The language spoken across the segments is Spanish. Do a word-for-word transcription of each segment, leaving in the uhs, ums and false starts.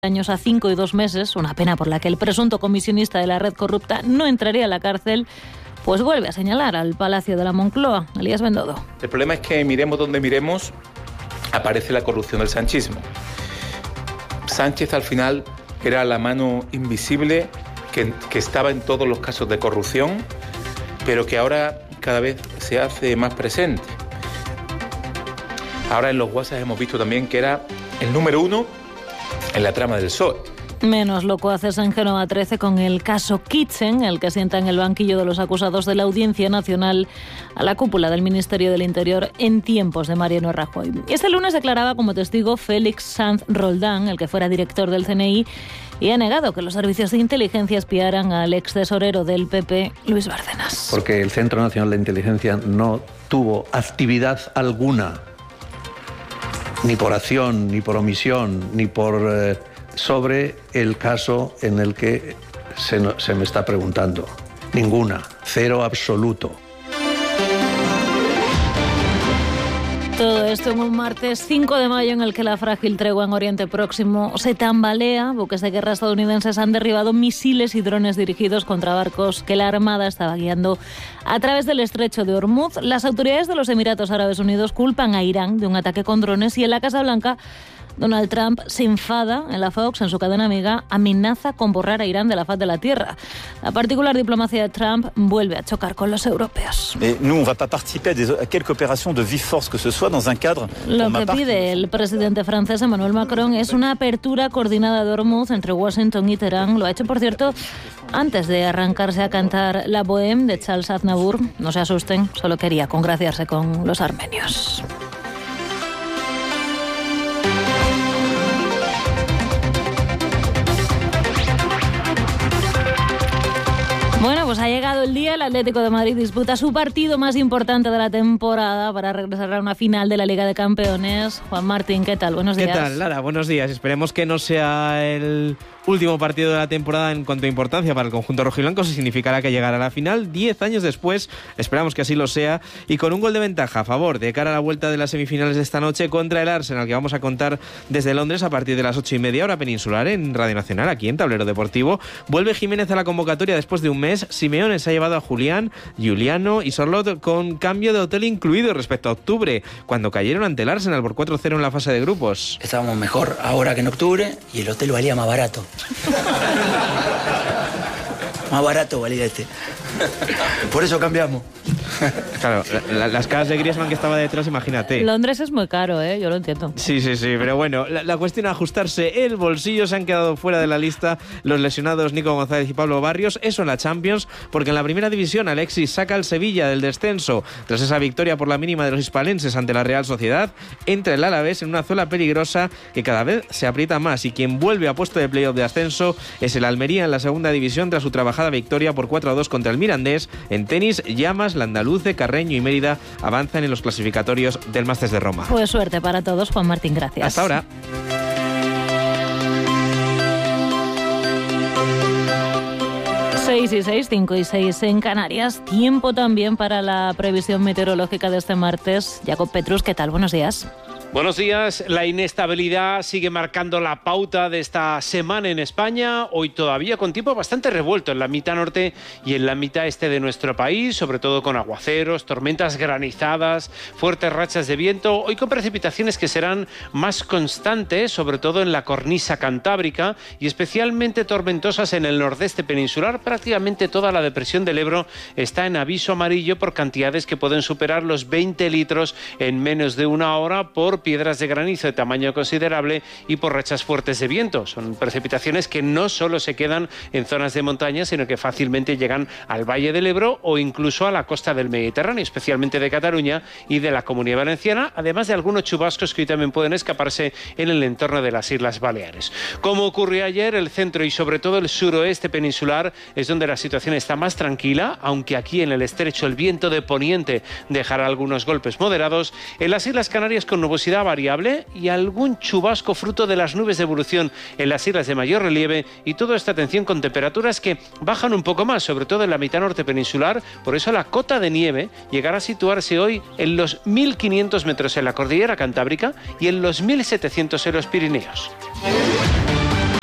años a cinco y dos meses, una pena por la que el presunto comisionista de la red corrupta no entraría a la cárcel, pues vuelve a señalar al Palacio de la Moncloa. Elías Bendodo. El problema es que miremos donde miremos, aparece la corrupción del sanchismo. Sánchez al final era la mano invisible que, que estaba en todos los casos de corrupción, pero que ahora cada vez se hace más presente. Ahora en los WhatsApp hemos visto también que era el número uno en la trama del P S O E. Menos locuaces en Génova trece con el caso Kitchen, el que sienta en el banquillo de los acusados de la Audiencia Nacional a la cúpula del Ministerio del Interior en tiempos de Mariano Rajoy. Este lunes declaraba como testigo Félix Sanz Roldán, el que fuera director del C N I, y ha negado que los servicios de inteligencia espiaran al ex tesorero del P P, Luis Bárcenas. Porque el Centro Nacional de Inteligencia no tuvo actividad alguna, ni por acción, ni por omisión, ni por... Eh, sobre el caso en el que se, no, se me está preguntando. Ninguna, cero absoluto. Todo esto en un martes cinco de mayo en el que la frágil tregua en Oriente Próximo se tambalea. Buques de guerra estadounidenses han derribado misiles y drones dirigidos contra barcos que la Armada estaba guiando a través del estrecho de Hormuz. Las autoridades de los Emiratos Árabes Unidos culpan a Irán de un ataque con drones y en la Casa Blanca Donald Trump se enfada en la Fox, en su cadena amiga, amenaza con borrar a Irán de la faz de la tierra. La particular diplomacia de Trump vuelve a chocar con los europeos. Mais nous, on va pas participer a quelque opération de vive force que ce soit dans un cadre. Lo que pide el presidente francés Emmanuel Macron es una apertura coordinada de Hormuz entre Washington y Teherán. Lo ha hecho, por cierto, antes de arrancarse a cantar la Bohème de Charles Aznavour. No se asusten, solo quería congraciarse con los armenios. Bueno, pues ha llegado el día. El Atlético de Madrid disputa su partido más importante de la temporada para regresar a una final de la Liga de Campeones. Juan Martín, ¿qué tal? Buenos días. ¿Qué tal, Lara? Buenos días. Esperemos que no sea el último partido de la temporada en cuanto a importancia para el conjunto rojiblanco. Eso significará que llegará a la final diez años después. Esperamos que así lo sea. Y con un gol de ventaja a favor de cara a la vuelta de las semifinales de esta noche contra el Arsenal, que vamos a contar desde Londres a partir de las ocho y media hora peninsular en Radio Nacional, aquí en Tablero Deportivo. Vuelve Jiménez a la convocatoria después de un mes. Simeone se ha llevado a Julián, Giuliano y Sorloth con cambio de hotel incluido respecto a octubre, cuando cayeron ante el Arsenal por cuatro cero en la fase de grupos. Estábamos mejor ahora que en octubre y el hotel valía más barato. Más barato valía este. Por eso cambiamos. Claro, la, la, las caras de Griezmann que estaba detrás, imagínate. Londres es muy caro, ¿eh? Yo lo entiendo. Sí, sí, sí, pero bueno, la, la cuestión es ajustarse el bolsillo. Se han quedado fuera de la lista los lesionados Nico González y Pablo Barrios. Eso en la Champions, porque en la primera división Alexis saca al Sevilla del descenso tras esa victoria por la mínima de los hispalenses ante la Real Sociedad. Entra el Alavés en una zona peligrosa que cada vez se aprieta más, y quien vuelve a puesto de playoff de ascenso es el Almería en la segunda división tras su trabajada victoria por cuatro a dos contra el Mirandés. En tenis, Llamas, Landaluce, Carreño y Mérida avanzan en los clasificatorios del Masters de Roma. Pues suerte para todos, Juan Martín, gracias. Hasta ahora. seis y seis, cinco y seis en Canarias. Tiempo también para la previsión meteorológica de este martes. Jacob Petrus, ¿qué tal? Buenos días. Buenos días. La inestabilidad sigue marcando la pauta de esta semana en España. Hoy todavía con tiempo bastante revuelto en la mitad norte y en la mitad este de nuestro país, sobre todo con aguaceros, tormentas granizadas, fuertes rachas de viento. Hoy con precipitaciones que serán más constantes, sobre todo en la cornisa cantábrica, y especialmente tormentosas en el nordeste peninsular. Prácticamente toda la depresión del Ebro está en aviso amarillo por cantidades que pueden superar los veinte litros en menos de una hora por piedras de granizo de tamaño considerable y por rachas fuertes de viento. Son precipitaciones que no solo se quedan en zonas de montaña, sino que fácilmente llegan al Valle del Ebro o incluso a la costa del Mediterráneo, especialmente de Cataluña y de la Comunidad Valenciana, además de algunos chubascos que hoy también pueden escaparse en el entorno de las Islas Baleares. Como ocurrió ayer, el centro y sobre todo el suroeste peninsular es donde la situación está más tranquila, aunque aquí en el estrecho el viento de poniente dejará algunos golpes moderados. En las Islas Canarias con nubosidad variable y algún chubasco fruto de las nubes de evolución en las islas de mayor relieve, y toda esta atención con temperaturas que bajan un poco más, sobre todo en la mitad norte peninsular. Por eso la cota de nieve llegará a situarse hoy en los mil quinientos metros en la cordillera cantábrica y en los mil setecientos en los Pirineos.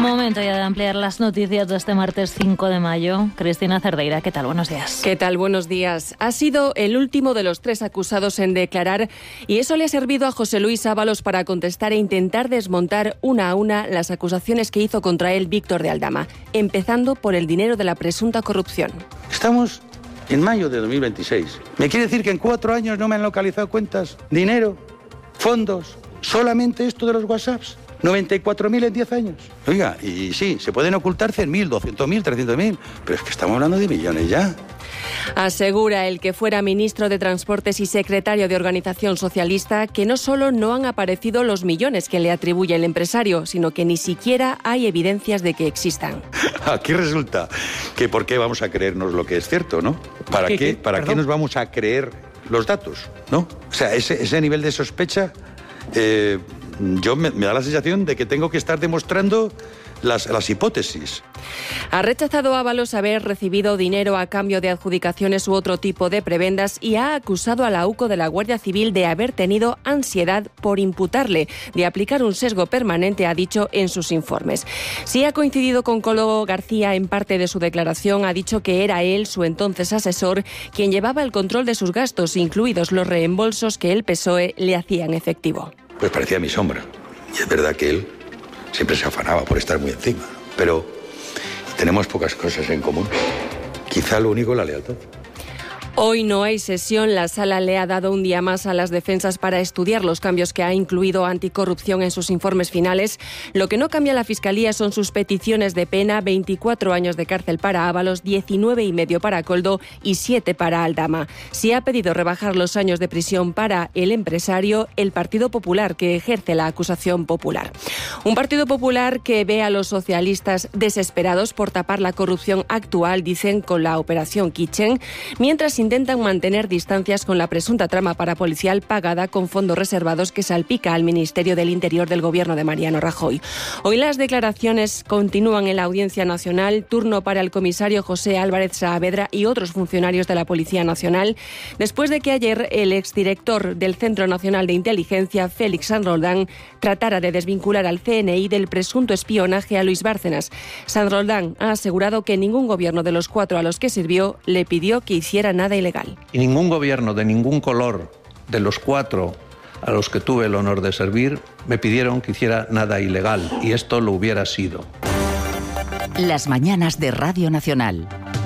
Momento ya de ampliar las noticias de este martes cinco de mayo. Cristina Cerdeira, ¿qué tal? Buenos días. ¿Qué tal? Buenos días. Ha sido el último de los tres acusados en declarar y eso le ha servido a José Luis Ábalos para contestar e intentar desmontar una a una las acusaciones que hizo contra él Víctor de Aldama, empezando por el dinero de la presunta corrupción. Estamos en mayo de dos mil veintiséis. ¿Me quiere decir que en cuatro años no me han localizado cuentas, dinero, fondos, solamente esto de los WhatsApps? noventa y cuatro mil en diez años. Oiga, y sí, se pueden ocultar cien mil, doscientos mil, trescientos mil, pero es que estamos hablando de millones ya. Asegura el que fuera ministro de Transportes y secretario de Organización Socialista que no solo no han aparecido los millones que le atribuye el empresario, sino que ni siquiera hay evidencias de que existan. Aquí resulta que por qué vamos a creernos lo que es cierto, ¿no? ¿Para qué, qué, ¿para qué nos vamos a creer los datos, no? O sea, ese, ese nivel de sospecha... Eh, Yo me, me da la sensación de que tengo que estar demostrando las, las hipótesis. Ha rechazado Ábalos haber recibido dinero a cambio de adjudicaciones u otro tipo de prebendas y ha acusado a la UCO de la Guardia Civil de haber tenido ansiedad por imputarle, de aplicar un sesgo permanente, ha dicho en sus informes. Sí ha coincidido con Colo García en parte de su declaración, ha dicho que era él, su entonces asesor, quien llevaba el control de sus gastos, incluidos los reembolsos que el P S O E le hacía en efectivo. Pues parecía mi sombra. Y es verdad que él siempre se afanaba por estar muy encima. Pero tenemos pocas cosas en común. Quizá lo único, la lealtad. Hoy no hay sesión. La sala le ha dado un día más a las defensas para estudiar los cambios que ha incluido Anticorrupción en sus informes finales. Lo que no cambia la Fiscalía son sus peticiones de pena: veinticuatro años de cárcel para Ábalos, diecinueve y medio para Koldo y siete para Aldama. Si ha pedido rebajar los años de prisión para el empresario, el Partido Popular, que ejerce la acusación popular. Un Partido Popular que ve a los socialistas desesperados por tapar la corrupción actual, dicen, con la Operación Kitchen, mientras intentan mantener distancias con la presunta trama parapolicial pagada con fondos reservados que salpica al Ministerio del Interior del Gobierno de Mariano Rajoy. Hoy las declaraciones continúan en la Audiencia Nacional, turno para el comisario José Álvarez Saavedra y otros funcionarios de la Policía Nacional, después de que ayer el exdirector del Centro Nacional de Inteligencia, Félix San Roldán, tratara de desvincular al C N I del presunto espionaje a Luis Bárcenas. San Roldán ha asegurado que ningún gobierno de los cuatro a los que sirvió le pidió que hiciera nada ilegal. Y ningún gobierno de ningún color de los cuatro a los que tuve el honor de servir me pidieron que hiciera nada ilegal, y esto lo hubiera sido. Las mañanas de Radio Nacional.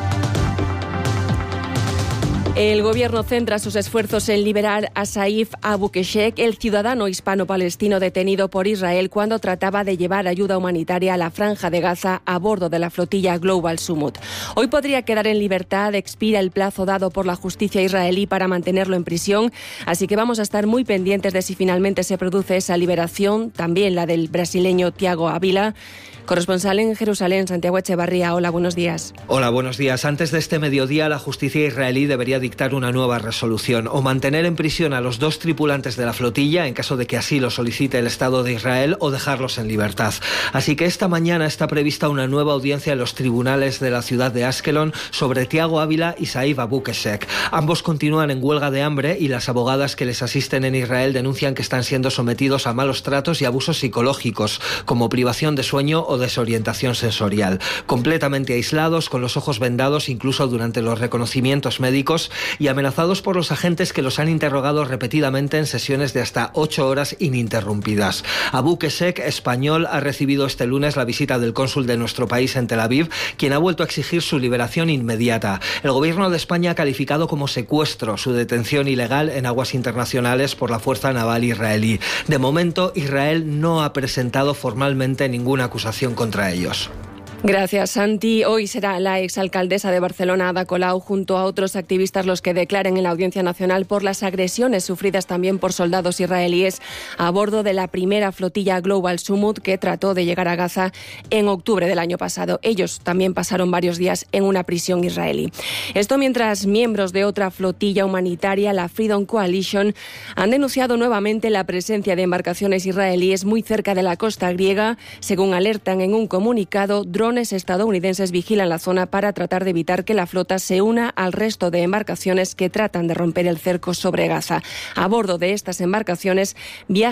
El gobierno centra sus esfuerzos en liberar a Saif Abu Keshek, el ciudadano hispano-palestino detenido por Israel cuando trataba de llevar ayuda humanitaria a la Franja de Gaza a bordo de la flotilla Global Summit. Hoy podría quedar en libertad, expira el plazo dado por la justicia israelí para mantenerlo en prisión, así que vamos a estar muy pendientes de si finalmente se produce esa liberación, también la del brasileño Thiago Ávila. Corresponsal en Jerusalén, Santiago Echevarría. Hola, buenos días. Hola, buenos días. Antes de este mediodía, la justicia israelí debería dictar una nueva resolución: o mantener en prisión a los dos tripulantes de la flotilla, en caso de que así lo solicite el Estado de Israel, o dejarlos en libertad. Así que esta mañana está prevista una nueva audiencia en los tribunales de la ciudad de Askelon sobre Thiago Ávila y Saif Abu Keshek. Ambos continúan en huelga de hambre y las abogadas que les asisten en Israel denuncian que están siendo sometidos a malos tratos y abusos psicológicos, como privación de sueño o desorientación sensorial. Completamente aislados, con los ojos vendados incluso durante los reconocimientos médicos, y amenazados por los agentes que los han interrogado repetidamente en sesiones de hasta ocho horas ininterrumpidas. Abu Keshek, español, ha recibido este lunes la visita del cónsul de nuestro país en Tel Aviv, quien ha vuelto a exigir su liberación inmediata. El gobierno de España ha calificado como secuestro su detención ilegal en aguas internacionales por la Fuerza Naval israelí. De momento, Israel no ha presentado formalmente ninguna acusación contra ellos. Gracias, Santi. Hoy será la exalcaldesa de Barcelona, Ada Colau, junto a otros activistas los que declaren en la Audiencia Nacional por las agresiones sufridas también por soldados israelíes a bordo de la primera flotilla Global Summit que trató de llegar a Gaza en octubre del año pasado. Ellos también pasaron varios días en una prisión israelí. Esto mientras miembros de otra flotilla humanitaria, la Freedom Coalition, han denunciado nuevamente la presencia de embarcaciones israelíes muy cerca de la costa griega. Según alertan en un comunicado, drones estadounidenses vigilan la zona para tratar de evitar que la flota se una al resto de embarcaciones que tratan de romper el cerco sobre Gaza. A bordo de estas embarcaciones viajan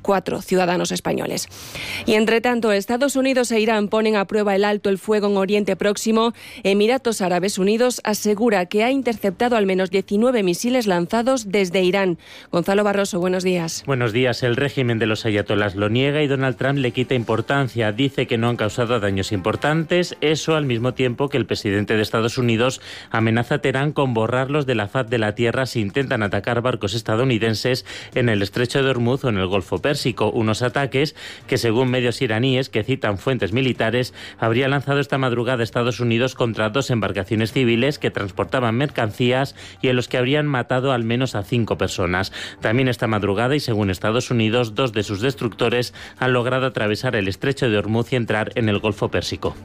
cuatro ciudadanos españoles. Y entre tanto, Estados Unidos e Irán ponen a prueba el alto el fuego en Oriente Próximo. Emiratos Árabes Unidos asegura que ha interceptado al menos diecinueve misiles lanzados desde Irán. Gonzalo Barroso, buenos días. Buenos días. El régimen de los ayatolás lo niega y Donald Trump le quita importancia. Dice que no han causado daños importantes. Eso al mismo tiempo que el presidente de Estados Unidos amenaza a Teherán con borrarlos de la faz de la tierra si intentan atacar barcos estadounidenses en el estrecho de Hormuz o en el Golfo Pérsico. Unos ataques que, según medios iraníes que citan fuentes militares, habría lanzado esta madrugada Estados Unidos contra dos embarcaciones civiles que transportaban mercancías y en los que habrían matado al menos a cinco personas. También esta madrugada, y según Estados Unidos, dos de sus destructores han logrado atravesar el estrecho de Hormuz y entrar en el Golfo Pérsico.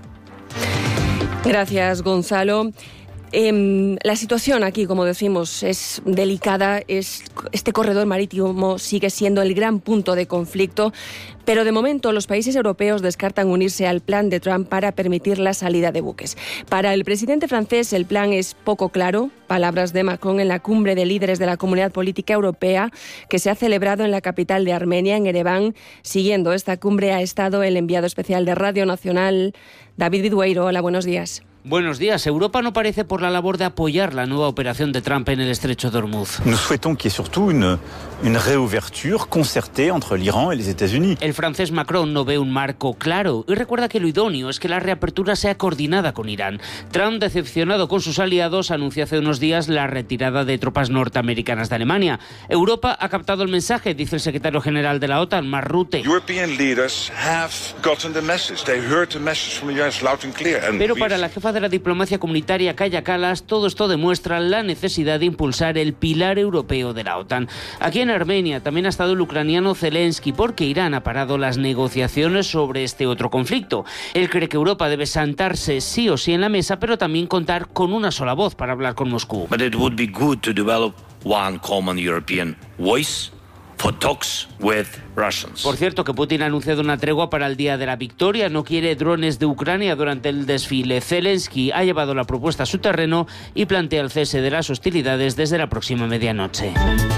Gracias, Gonzalo. Eh, la situación aquí, como decimos, es delicada. Es, este corredor marítimo sigue siendo el gran punto de conflicto, pero de momento los países europeos descartan unirse al plan de Trump para permitir la salida de buques. Para el presidente francés el plan es poco claro. Palabras de Macron en la cumbre de líderes de la Comunidad Política Europea que se ha celebrado en la capital de Armenia, en Ereván. Siguiendo esta cumbre ha estado el enviado especial de Radio Nacional, David Vidueiro. Hola, buenos días. Buenos días. Europa no parece por la labor de apoyar la nueva operación de Trump en el estrecho de Hormuz. Nous souhaitons qu'il y ait surtout une, une réouverture concertée entre l'Iran et les États-Unis. El francés Macron no ve un marco claro y recuerda que lo idóneo es que la reapertura sea coordinada con Irán. Trump, decepcionado con sus aliados, anunció hace unos días la retirada de tropas norteamericanas de Alemania. Europa ha captado el mensaje, dice el secretario general de la OTAN, Mark Rutte. European leaders have gotten the message. They heard the message from the U S loud and clear. And Pero para la jefa de la diplomacia comunitaria, Kaja Kallas, todo esto demuestra la necesidad de impulsar el pilar europeo de la OTAN. Aquí en Armenia también ha estado el ucraniano Zelensky, porque Irán ha parado las negociaciones sobre este otro conflicto. Él cree que Europa debe sentarse sí o sí en la mesa, pero también contar con una sola voz para hablar con Moscú. But it would be good to develop one common European voice for talks with Russians. Por cierto, que Putin ha anunciado una tregua para el Día de la Victoria. No quiere drones de Ucrania durante el desfile. Zelensky ha llevado la propuesta a su terreno y plantea el cese de las hostilidades desde la próxima medianoche.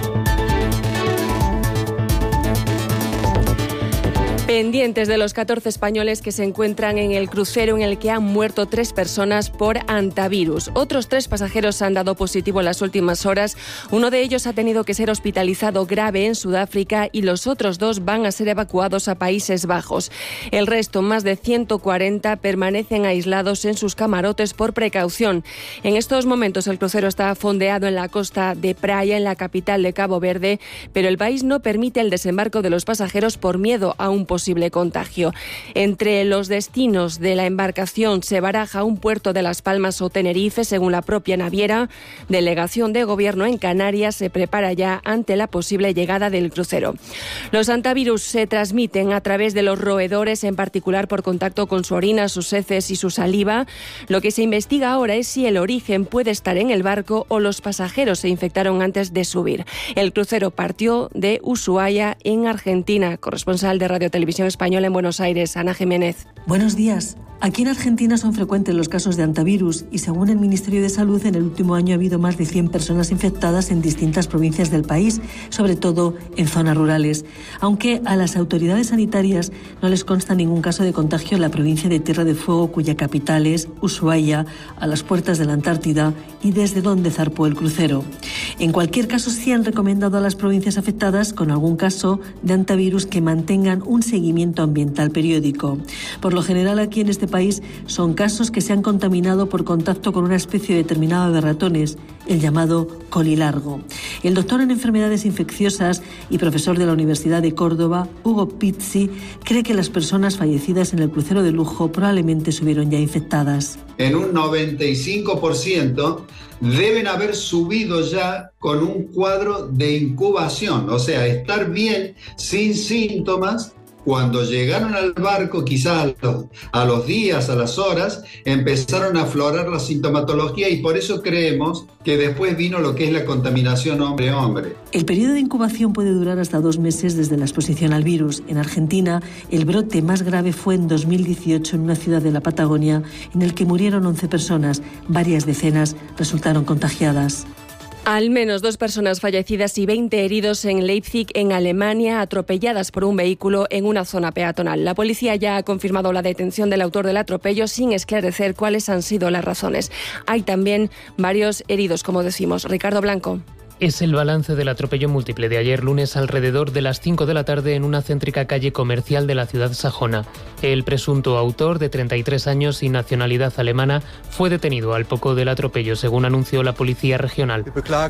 Pendientes de los catorce españoles que se encuentran en el crucero en el que han muerto tres personas por hantavirus. Otros tres pasajeros han dado positivo en las últimas horas. Uno de ellos ha tenido que ser hospitalizado grave en Sudáfrica y los otros dos van a ser evacuados a Países Bajos. El resto, más de ciento cuarenta, permanecen aislados en sus camarotes por precaución. En estos momentos el crucero está fondeado en la costa de Praia, en la capital de Cabo Verde, pero el país no permite el desembarco de los pasajeros por miedo a un posible posible contagio. Entre los destinos de la embarcación se baraja un puerto de Las Palmas o Tenerife, según la propia naviera. Delegación de Gobierno en Canarias se prepara ya ante la posible llegada del crucero. Los hantavirus se transmiten a través de los roedores, en particular por contacto con su orina, sus heces y su saliva. Lo que se investiga ahora es si el origen puede estar en el barco o los pasajeros se infectaron antes de subir. El crucero partió de Ushuaia, en Argentina. Corresponsal de Radio Televisión Española en Buenos Aires, Ana Jiménez. Buenos días. Aquí en Argentina son frecuentes los casos de hantavirus y, según el Ministerio de Salud, en el último año ha habido más de cien personas infectadas en distintas provincias del país, sobre todo en zonas rurales. Aunque a las autoridades sanitarias no les consta ningún caso de contagio en la provincia de Tierra de Fuego, cuya capital es Ushuaia, a las puertas de la Antártida y desde donde zarpó el crucero. En cualquier caso, sí han recomendado a las provincias afectadas con algún caso de hantavirus que mantengan un seguimiento ambiental periódico. Por lo general, aquí en este país son casos que se han contaminado por contacto con una especie determinada de ratones, el llamado colilargo. El doctor en enfermedades infecciosas y profesor de la Universidad de Córdoba, Hugo Pizzi, cree que las personas fallecidas en el crucero de lujo probablemente estuvieron ya infectadas. En un noventa y cinco por ciento deben haber subido ya con un cuadro de incubación, o sea, estar bien, sin síntomas. Cuando llegaron al barco, quizás a los, a los días, a las horas, empezaron a aflorar la sintomatología y por eso creemos que después vino lo que es la contaminación hombre-hombre. El periodo de incubación puede durar hasta dos meses desde la exposición al virus. En Argentina, el brote más grave fue en dos mil dieciocho en una ciudad de la Patagonia, en el que murieron once personas, varias decenas resultaron contagiadas. Al menos dos personas fallecidas y veinte heridos en Leipzig, en Alemania, atropelladas por un vehículo en una zona peatonal. La policía ya ha confirmado la detención del autor del atropello sin esclarecer cuáles han sido las razones. Hay también varios heridos, como decimos. Ricardo Blanco. Es el balance del atropello múltiple de ayer lunes alrededor de las cinco de la tarde en una céntrica calle comercial de la ciudad sajona. El presunto autor, de treinta y tres años y nacionalidad alemana, fue detenido al poco del atropello, según anunció la policía regional.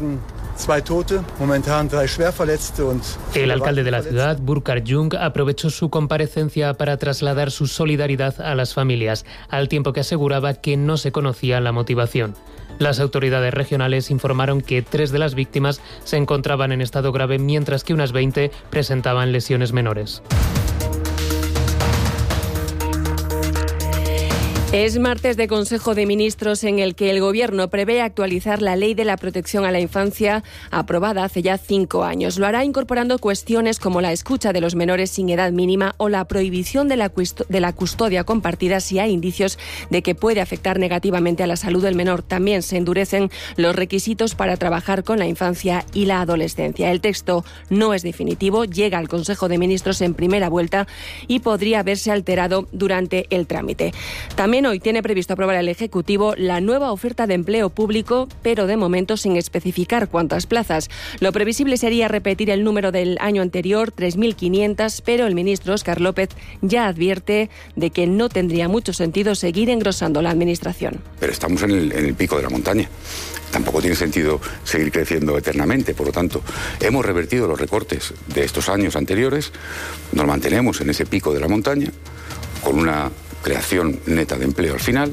El alcalde de la ciudad, Burkhard Jung, aprovechó su comparecencia para trasladar su solidaridad a las familias, al tiempo que aseguraba que no se conocía la motivación. Las autoridades regionales informaron que tres de las víctimas se encontraban en estado grave, mientras que unas veinte presentaban lesiones menores. Es martes de Consejo de Ministros en el que el Gobierno prevé actualizar la Ley de la Protección a la Infancia, aprobada hace ya cinco años. Lo hará incorporando cuestiones como la escucha de los menores sin edad mínima o la prohibición de la, de la custodia compartida si hay indicios de que puede afectar negativamente a la salud del menor. También se endurecen los requisitos para trabajar con la infancia y la adolescencia. El texto no es definitivo, llega al Consejo de Ministros en primera vuelta y podría verse alterado durante el trámite. También hoy tiene previsto aprobar el Ejecutivo la nueva oferta de empleo público, pero de momento sin especificar cuántas plazas. Lo previsible sería repetir el número del año anterior, tres mil quinientas, pero el ministro Óscar López ya advierte de que no tendría mucho sentido seguir engrosando la Administración. Pero estamos en el, en el pico de la montaña. Tampoco tiene sentido seguir creciendo eternamente. Por lo tanto, hemos revertido los recortes de estos años anteriores, nos mantenemos en ese pico de la montaña, con una creación neta de empleo al final.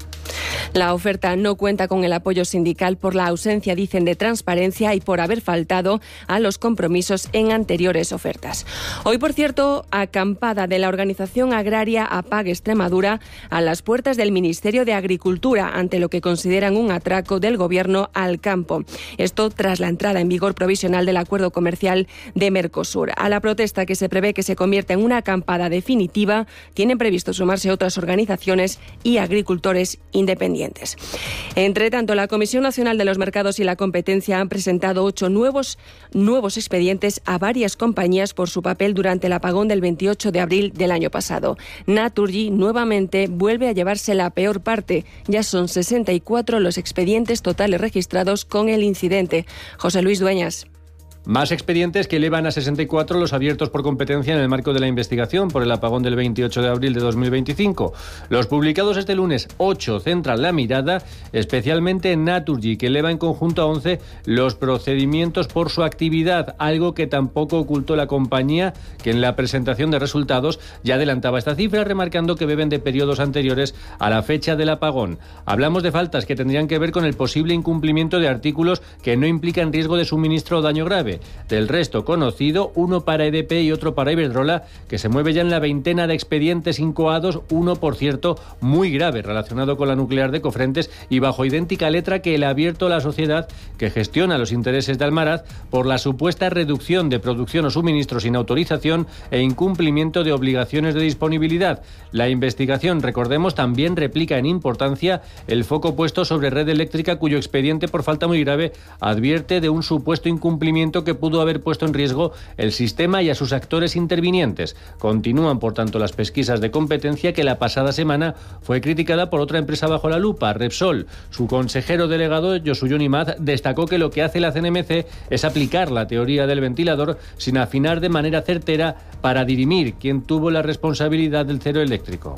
La oferta no cuenta con el apoyo sindical por la ausencia, dicen, de transparencia y por haber faltado a los compromisos en anteriores ofertas. Hoy, por cierto, acampada de la organización agraria Apague Extremadura a las puertas del Ministerio de Agricultura ante lo que consideran un atraco del Gobierno al campo. Esto tras la entrada en vigor provisional del acuerdo comercial de Mercosur. A la protesta, que se prevé que se convierta en una acampada definitiva, tienen previsto sumarse otras organizaciones y agricultores independientes. Entre tanto, la Comisión Nacional de los Mercados y la Competencia han presentado ocho nuevos, nuevos expedientes a varias compañías por su papel durante el apagón del veintiocho de abril del año pasado. Naturgy nuevamente vuelve a llevarse la peor parte. Ya son sesenta y cuatro los expedientes totales registrados con el incidente. José Luis Dueñas. Más expedientes que elevan a sesenta y cuatro los abiertos por competencia en el marco de la investigación por el apagón del veintiocho de abril de dos mil veinticinco. Los publicados este lunes, ocho, centran la mirada especialmente en Naturgy, que eleva en conjunto a once los procedimientos por su actividad, algo que tampoco ocultó la compañía, que en la presentación de resultados ya adelantaba esta cifra, remarcando que beben de periodos anteriores a la fecha del apagón. Hablamos de faltas que tendrían que ver con el posible incumplimiento de artículos que no implican riesgo de suministro o daño grave. Del resto conocido, uno para E D P y otro para Iberdrola, que se mueve ya en la veintena de expedientes incoados, uno, por cierto, muy grave, relacionado con la nuclear de Cofrentes y bajo idéntica letra que el ha abierto la sociedad que gestiona los intereses de Almaraz por la supuesta reducción de producción o suministro sin autorización e incumplimiento de obligaciones de disponibilidad. La investigación, recordemos, también replica en importancia el foco puesto sobre Red Eléctrica, cuyo expediente por falta muy grave advierte de un supuesto incumplimiento que pudo haber puesto en riesgo el sistema y a sus actores intervinientes. Continúan, por tanto, las pesquisas de competencia, que la pasada semana fue criticada por otra empresa bajo la lupa, Repsol. Su consejero delegado, Yosuyo Nimaz, destacó que lo que hace la C N M C es aplicar la teoría del ventilador sin afinar de manera certera para dirimir quién tuvo la responsabilidad del cero eléctrico.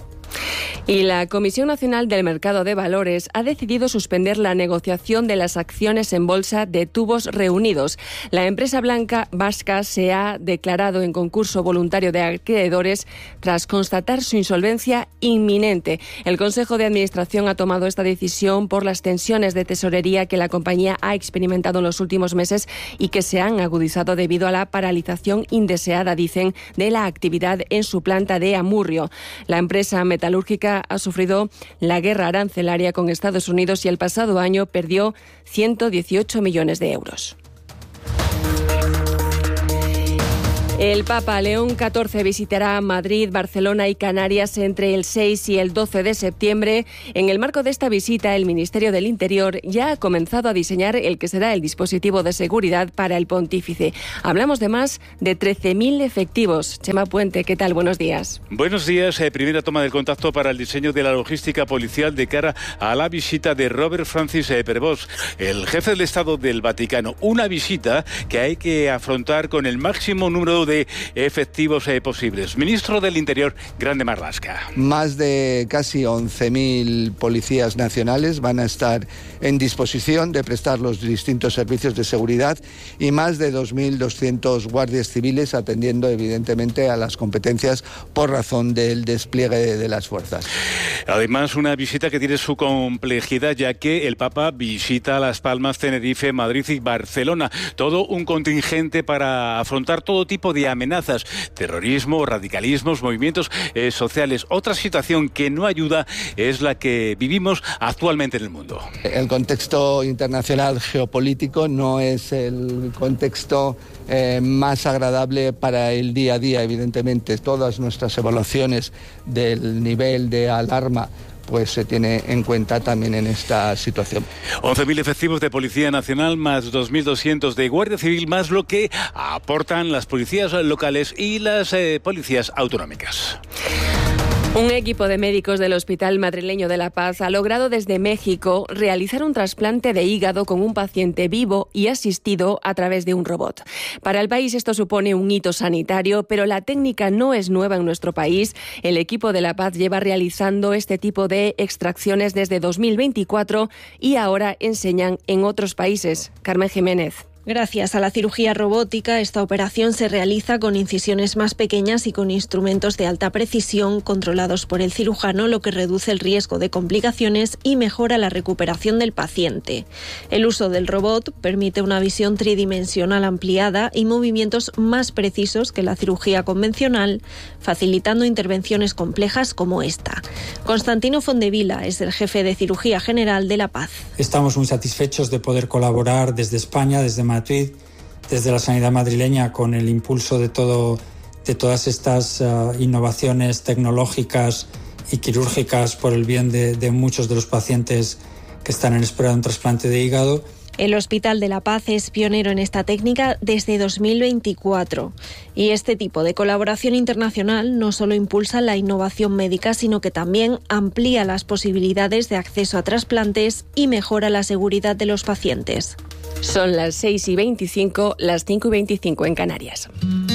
Y la Comisión Nacional del Mercado de Valores ha decidido suspender la negociación de las acciones en bolsa de Tubos Reunidos. La empresa blanca vasca se ha declarado en concurso voluntario de acreedores tras constatar su insolvencia inminente. El Consejo de Administración ha tomado esta decisión por las tensiones de tesorería que la compañía ha experimentado en los últimos meses y que se han agudizado debido a la paralización indeseada, dicen, de la actividad en su planta de Amurrio. La empresa metalúrgica ha sufrido la guerra arancelaria con Estados Unidos y el pasado año perdió ciento dieciocho millones de euros. El Papa León catorce visitará Madrid, Barcelona y Canarias entre el seis y el doce de septiembre. En el marco de esta visita, el Ministerio del Interior ya ha comenzado a diseñar el que será el dispositivo de seguridad para el pontífice. Hablamos de más de trece mil efectivos. Chema Puente, ¿qué tal? Buenos días. Buenos días. Eh, primera toma del contacto para el diseño de la logística policial de cara a la visita de Robert Francis eh, Prevost, el jefe del Estado del Vaticano. Una visita que hay que afrontar con el máximo número de efectivos eh, posibles. Ministro del Interior, Grande Marlaska. Más de casi once mil policías nacionales van a estar en disposición de prestar los distintos servicios de seguridad y más de dos mil doscientos guardias civiles atendiendo evidentemente a las competencias por razón del despliegue de, de las fuerzas. Además, una visita que tiene su complejidad ya que el Papa visita Las Palmas, Tenerife, Madrid y Barcelona. Todo un contingente para afrontar todo tipo de de amenazas, terrorismo, radicalismos, movimientos eh, sociales. Otra situación que no ayuda es la que vivimos actualmente en el mundo. El contexto internacional geopolítico no es el contexto eh, más agradable para el día a día, evidentemente. Todas nuestras evaluaciones del nivel de alarma pues se tiene en cuenta también en esta situación. once mil efectivos de Policía Nacional, más dos mil doscientos de Guardia Civil, más lo que aportan las policías locales y las eh, policías autonómicas. Un equipo de médicos del Hospital Madrileño de La Paz ha logrado desde México realizar un trasplante de hígado con un paciente vivo y asistido a través de un robot. Para el país esto supone un hito sanitario, pero la técnica no es nueva en nuestro país. El equipo de La Paz lleva realizando este tipo de extracciones desde dos mil veinticuatro y ahora enseñan en otros países. Carmen Jiménez. Gracias a la cirugía robótica, esta operación se realiza con incisiones más pequeñas y con instrumentos de alta precisión controlados por el cirujano, lo que reduce el riesgo de complicaciones y mejora la recuperación del paciente. El uso del robot permite una visión tridimensional ampliada y movimientos más precisos que la cirugía convencional, facilitando intervenciones complejas como esta. Constantino Fondevila es el jefe de cirugía general de La Paz. Estamos muy satisfechos de poder colaborar desde España, desde Madrid, Madrid, desde la sanidad madrileña, con el impulso de, todo, de todas estas uh, innovaciones tecnológicas y quirúrgicas por el bien de, de muchos de los pacientes que están en espera de un trasplante de hígado. El Hospital de La Paz es pionero en esta técnica desde dos mil veinticuatro y este tipo de colaboración internacional no solo impulsa la innovación médica, sino que también amplía las posibilidades de acceso a trasplantes y mejora la seguridad de los pacientes. Son las seis y veinticinco, las cinco y veinticinco en Canarias.